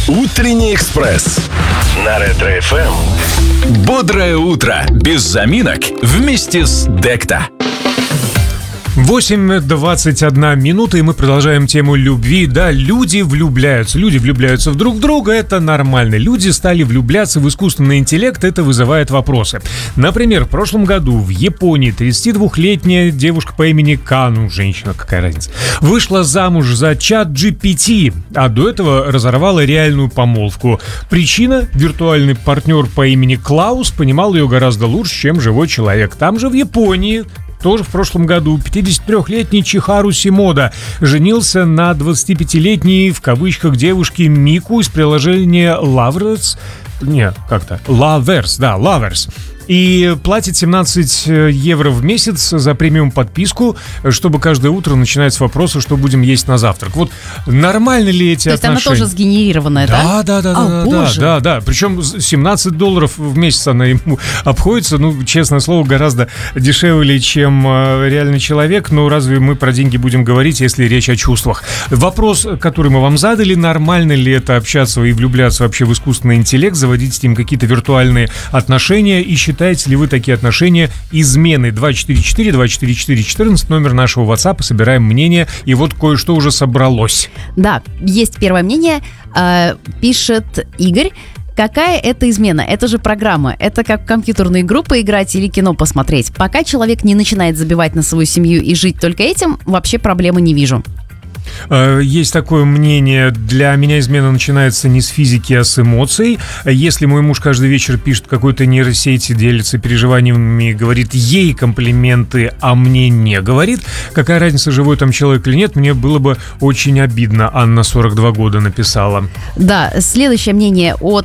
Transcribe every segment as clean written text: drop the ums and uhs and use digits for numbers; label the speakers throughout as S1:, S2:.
S1: Утренний экспресс на Ретро-ФМ. Бодрое утро, без заминок, вместе с Декта.
S2: 8:21 минута, и мы продолжаем тему любви. Да, люди влюбляются в друг друга, это нормально. Люди стали влюбляться в искусственный интеллект, это вызывает вопросы. Например, в прошлом году в Японии 32-летняя девушка по имени Кану, женщина, какая разница, вышла замуж за ChatGPT, а до этого разорвала реальную помолвку. Причина: виртуальный партнер по имени Клаус понимал ее гораздо лучше, чем живой человек. Там же в Японии тоже в прошлом году 53-летний Чихару Симода женился на 25-летней, в кавычках, девушке Мику из приложения Lovers. И платит 17 евро в месяц за премиум подписку, чтобы каждое утро начинать с вопроса, что будем есть на завтрак. Вот нормально ли эти отношения? То есть
S3: она тоже сгенерированная, да?
S2: Да. Причем $17 в месяц она ему обходится. Ну, честное слово, гораздо дешевле, чем реальный человек. Но разве мы про деньги будем говорить, если речь о чувствах? Вопрос, который мы вам задали: нормально ли это общаться и влюбляться вообще в искусственный интеллект, заводить с ним какие-то виртуальные отношения, и считаете ли вы такие отношения изменой? 244-244-14, номер нашего WhatsApp, собираем мнение, и вот кое-что уже собралось.
S3: Да, есть первое мнение, пишет Игорь. Какая это измена? Это же программа. Это как в компьютерную игру поиграть или кино посмотреть. Пока человек не начинает забивать на свою семью и жить только этим, вообще проблемы не вижу.
S2: Есть такое мнение: для меня измена начинается не с физики, а с эмоций. Если мой муж каждый вечер пишет какой-то нейросети, делится переживаниями, говорит ей комплименты, а мне не говорит, какая разница, живой там человек или нет, мне было бы очень обидно. Анна, 42 года, написала.
S3: Да, следующее мнение от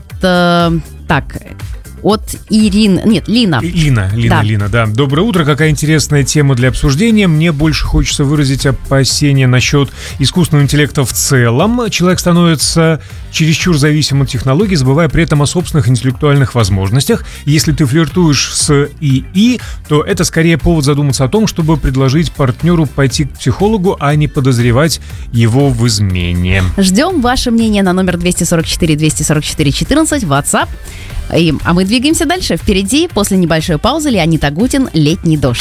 S3: Лина.
S2: Лина, да. Доброе утро, какая интересная тема для обсуждения. Мне больше хочется выразить опасения насчет искусственного интеллекта в целом. Человек становится чересчур зависим от технологий, забывая при этом о собственных интеллектуальных возможностях. Если ты флиртуешь с ИИ, то это скорее повод задуматься о том, чтобы предложить партнеру пойти к психологу, а не подозревать его в измене.
S3: Ждем ваше мнение на номер 244-244-14 WhatsApp. А мы двигаемся дальше. Впереди, после небольшой паузы, Леонид Агутин, «Летний дождь».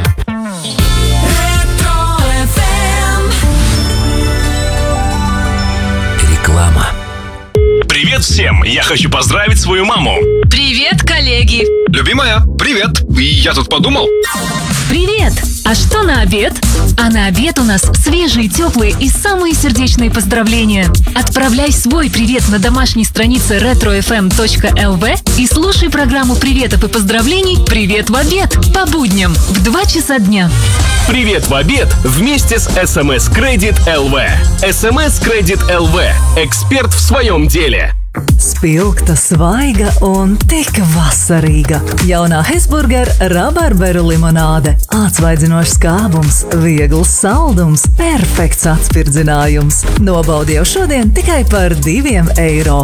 S1: Реклама. Привет всем! Я хочу поздравить свою маму.
S4: Привет, коллеги!
S1: Любимая, привет! Я тут подумал.
S4: Привет! А что на обед? А на обед у нас свежие, теплые и самые сердечные поздравления. Отправляй свой привет на домашней странице retrofm.lv и слушай программу приветов и поздравлений «Привет в обед» по будням в 2 часа дня.
S1: Привет в обед вместе с SMS Credit LV. SMS Credit LV. Эксперт в своем деле.
S5: Spilgta, svaiga un tik vasarīga. Jaunā Hesburger rabarberu limonāde. Atsvaidzinošs skābums, viegls saldums, perfekts atspirdzinājums. Nobaudi jau šodien tikai par €2.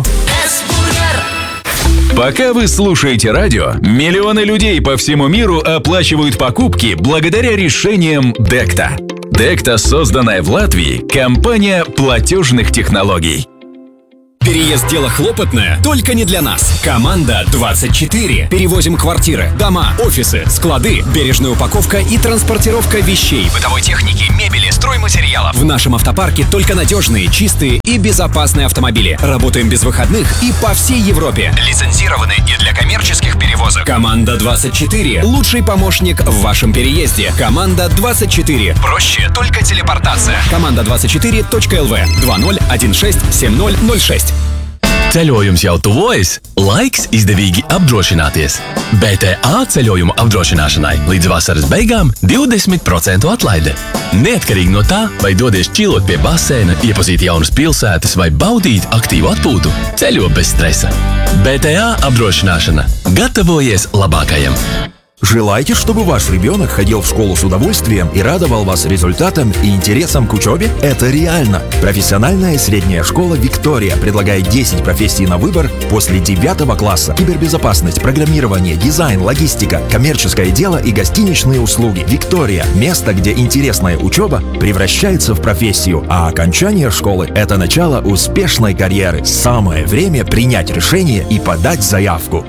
S1: Пока вы слушаете радио, миллионы людей по всему миру оплачивают покупки благодаря решениям Декта. Декта, созданная в Латвии, компания платежных технологий.
S6: Переезд – дело хлопотное, только не для нас. Команда 24. Перевозим квартиры, дома, офисы, склады, бережная упаковка и транспортировка вещей, бытовой техники, мебели, стройматериалов. В нашем автопарке только надежные, чистые и безопасные автомобили. Работаем без выходных и по всей Европе. Лицензированы и для коммерческих перевозок. Команда 24. Лучший помощник в вашем переезде. Команда 24. Проще только телепортация. Команда24.lv 20167006.
S7: Ceļojums jau tuvojas, laiks izdevīgi apdrošināties. BTA ceļojumu apdrošināšanai līdz vasaras beigām 20% atlaide. Neatkarīgi no tā, vai dodies čilot pie baseina, iepazīt jaunas pilsētas vai baudīt aktīvu atpūtu, ceļo bez stresa. BTA apdrošināšana. Gatavojies labākajam!
S8: Желаете, чтобы ваш ребенок ходил в школу с удовольствием и радовал вас результатом и интересом к учебе? Это реально! Профессиональная средняя школа «Виктория» предлагает 10 профессий на выбор после 9 класса. Кибербезопасность, программирование, дизайн, логистика, коммерческое дело и гостиничные услуги. «Виктория» – место, где интересная учеба превращается в профессию, а окончание школы – это начало успешной карьеры. Самое время принять решение и подать заявку.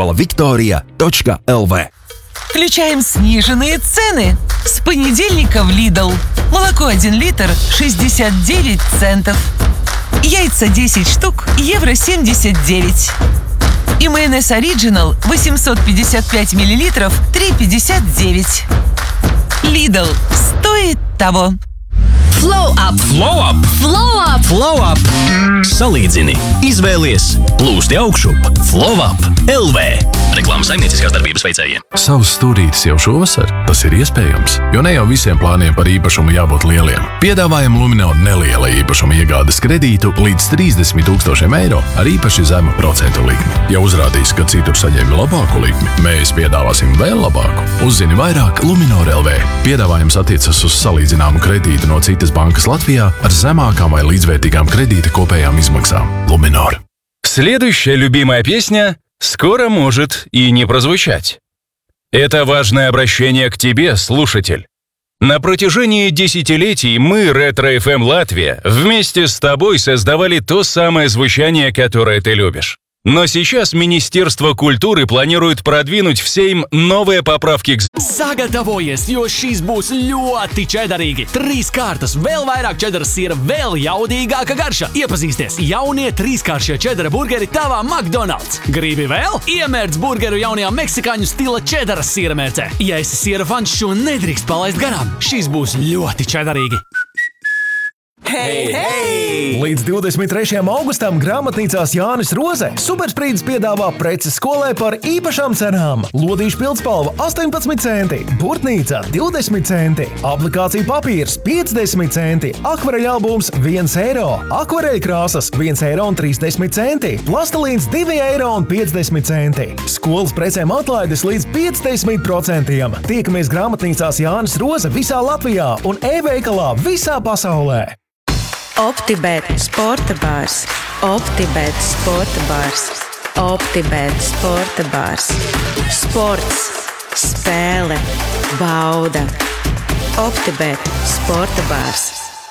S8: schoolvictoria.lv.
S9: Включаем сниженные цены. С понедельника в Lidl. Молоко 1 литр 69 центов. Яйца 10 штук евро 79. И майонез Original 855 миллилитров 3,59. Lidl. Стоит того.
S4: Flow up!
S7: Flow up!
S4: Flow up!
S7: Flow up! Salīdzini, izvēlies, plūsti augšup, Flow up, LV. Reklāmas saimnieciskās darbības veicējiem.
S10: Savs stūrītis jau šovasar, tas ir iespējams, jo ne jau visiem plāniem par īpašumu jābūt lieliem. Piedāvājam Luminor neliela īpašuma iegādes kredītu līdz 30 000 eiro ar īpaši zemu procentu likmi. Ja uzrādīs, ka citur saņēmi labāku likmi, mēs piedāvāsim vēl labāku. Uzzini vairāk Luminor LV. Piedāvājums attiecas uz salīdzināmu kredītu no citas bankas Latvijā ar zemākām vai līdzvērtīgām kredīta kopējām izmaksām. Luminor.
S1: Следующая любимая песня скоро может и не прозвучать. Это важное обращение к тебе, слушатель. На протяжении десятилетий мы, Ретро FM Латвия, вместе с тобой создавали то самое звучание, которое ты любишь. Но сейчас Министерство культуры планирует продвинуть в Сейм новые поправки к...
S6: Sagatavojies, jo šīs būs ļoti čedarīgi. 3 kārtas, vēl vairāk čedara sīra, vēl jaudīgāka garša. Iepazīsties, jaunie 3-kāršie čedara burgeri tavā McDonald's. Gribi vēl? Iemērc burgeru jaunajā meksikāņu stila čedara sīra mērcē. Ja esi sīra fans, šo nedrīkst palaist garām. Šīs būs ļoti čedarīgi.
S11: Hei, hei! Līdz 23. augustam grāmatnīcās Jānis Roze Supersprīdis piedāvā preces skolai par īpašām cenām. Lodīšu pildspalva 18 centi, burtnīca 20 centi, aplikācija papīrs 50 centi, akvareļalbums 1 eiro, akvareļkrāsas 1 eiro un 30 centi, plastelīns 2 eiro un 50 centi. Skolas precēm atlaides līdz 50%. Tiekamies grāmatnīcās Jānis Roze visā Latvijā un e-veikalā visā pasaulē.
S12: OptiBet sporta bārs, OptiBet sporta bārs, OptiBet sporta bārs. Sports, spēle, bauda. OptiBet sporta bārs.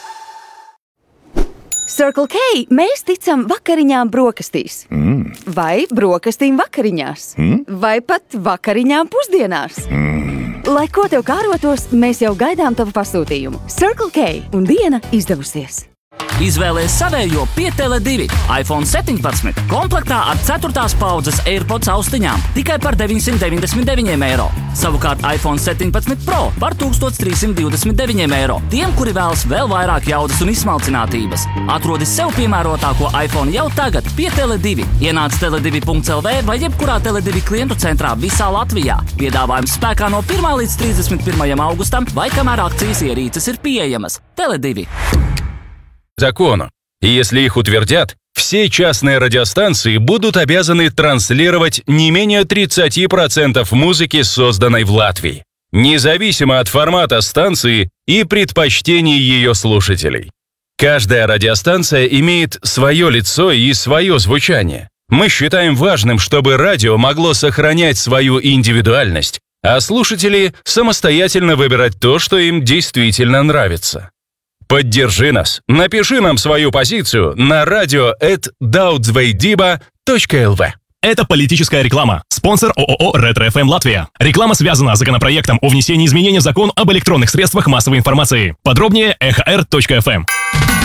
S13: Circle K mēs ticam vakariņām brokastīs. Vai brokastīm vakariņās. Vai pat vakariņām pusdienās. Lai ko tev kārotos, mēs jau gaidām tavu pasūtījumu. Circle K un diena izdevusies.
S14: Izvēlēs savējo pie Tele2. iPhone 17 komplektā ar 4. paudzes AirPods austiņām tikai par 999 eiro. Savukārt iPhone 17 Pro par 1329 eiro. Tiem, kuri vēlas vēl vairāk jaudas un izsmalcinātības. Atrodi sev piemērotāko iPhone jau tagad pie Tele2. Ienāc tele2.lv vai jebkurā Tele2 klientu centrā visā Latvijā. Piedāvājums spēkā no 1. līdz 31. augustam vai kamēr akcijas ierīces ir pieejamas. Tele2.
S1: Закону. И если их утвердят, все частные радиостанции будут обязаны транслировать не менее 30% музыки, созданной в Латвии, независимо от формата станции и предпочтений ее слушателей. Каждая радиостанция имеет свое лицо и свое звучание. Мы считаем важным, чтобы радио могло сохранять свою индивидуальность, а слушатели самостоятельно выбирать то, что им действительно нравится. Поддержи нас. Напиши нам свою позицию на radio@daudzveidiba.lv.
S15: Это политическая реклама. Спонсор ООО «Ретро FM Латвия». Реклама связана с законопроектом о внесении изменений в закон об электронных средствах массовой информации. Подробнее ehr.fm.